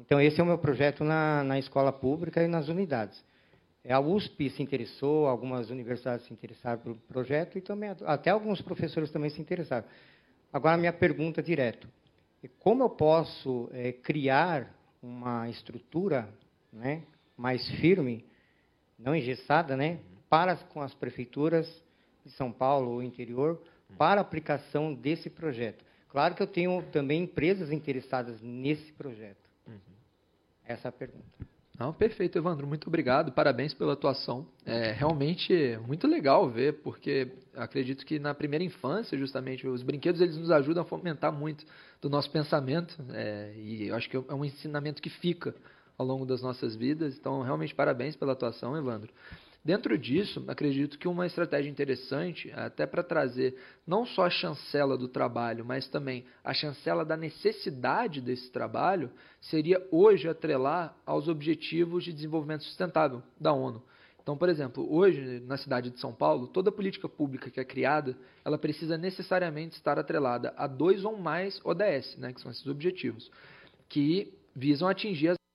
Então, esse é o meu projeto na escola pública e nas unidades. A USP se interessou, algumas universidades se interessaram pelo projeto e também até alguns professores também se interessaram. Agora, a minha pergunta direto. Como eu posso criar uma estrutura, né, mais firme, não engessada, né, com as prefeituras de São Paulo ou interior, para a aplicação desse projeto? Claro que eu tenho também empresas interessadas nesse projeto. Essa é a pergunta. Não, perfeito, Evandro. Muito obrigado. Parabéns pela atuação. É realmente muito legal ver, porque acredito que na primeira infância, justamente, os brinquedos eles nos ajudam a fomentar muito do nosso pensamento. E eu acho que é um ensinamento que fica ao longo das nossas vidas. Então, realmente, parabéns pela atuação, Evandro. Dentro disso, acredito que uma estratégia interessante, até para trazer não só a chancela do trabalho, mas também a chancela da necessidade desse trabalho, seria hoje atrelar aos Objetivos de Desenvolvimento Sustentável da ONU. Então, por exemplo, hoje, na cidade de São Paulo, toda política pública que é criada, ela precisa necessariamente estar atrelada a 2 ou mais ODS, né, que são esses objetivos, que visam atingir as...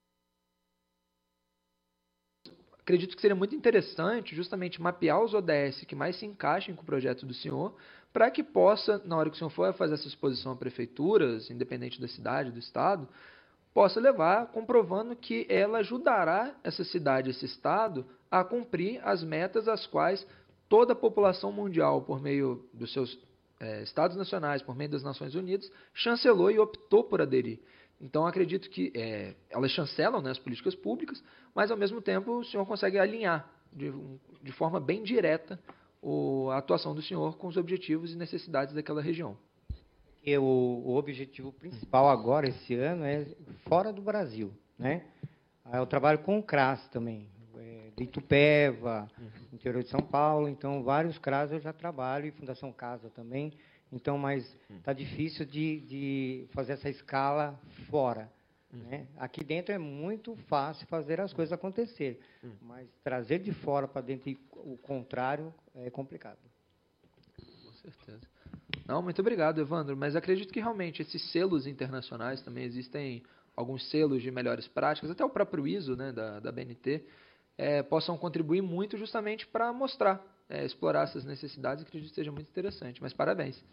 Acredito que seria muito interessante justamente mapear os ODS que mais se encaixem com o projeto do senhor, para que possa, na hora que o senhor for fazer essa exposição a prefeituras, independente da cidade, do estado, possa levar comprovando que ela ajudará essa cidade, esse estado, a cumprir as metas às quais toda a população mundial, por meio dos seus estados nacionais, por meio das Nações Unidas, chancelou e optou por aderir. Então, acredito que elas chancelam, né, as políticas públicas, mas, ao mesmo tempo, o senhor consegue alinhar de forma bem direta a atuação do senhor com os objetivos e necessidades daquela região. E o objetivo principal agora, esse ano, é fora do Brasil, né? Eu trabalho com o CRAS também, de Itupeva, interior de São Paulo, então, vários CRAS eu já trabalho, e Fundação Casa também. Então, mas está difícil de fazer essa escala fora. Né? Aqui dentro é muito fácil fazer as coisas acontecer, mas trazer de fora para dentro o contrário é complicado. Com certeza. Não, muito obrigado, Evandro. Mas acredito que realmente esses selos internacionais também existem alguns selos de melhores práticas, até o próprio ISO, né, da BNT, possam contribuir muito justamente para mostrar, explorar essas necessidades. Acredito que seja muito interessante. Mas parabéns.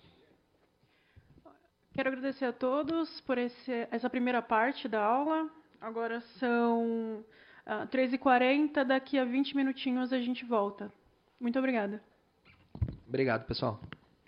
Quero agradecer a todos por essa primeira parte da aula. Agora são 13h40, daqui a 20 minutinhos a gente volta. Muito obrigada. Obrigado, pessoal.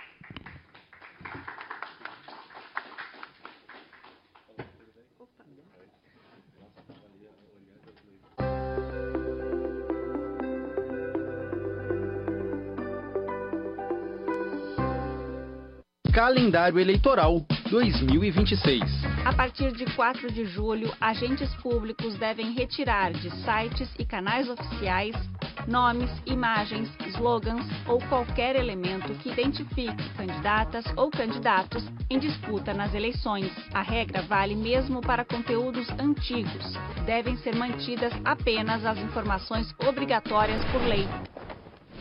Calendário Eleitoral 2026. A partir de 4 de julho, agentes públicos devem retirar de sites e canais oficiais nomes, imagens, slogans ou qualquer elemento que identifique candidatas ou candidatos em disputa nas eleições. A regra vale mesmo para conteúdos antigos. Devem ser mantidas apenas as informações obrigatórias por lei.